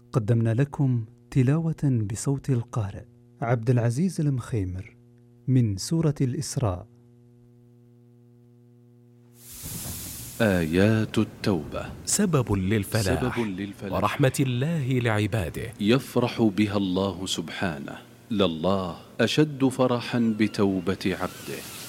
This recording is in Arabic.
قدمنا لكم تلاوة بصوت القارئ عبد العزيز المخيمر من سورة الإسراء. آيات التوبة سبب للفلاح ورحمة الله لعباده، يفرح بها الله سبحانه. لله أشد فرحا بتوبة عبده.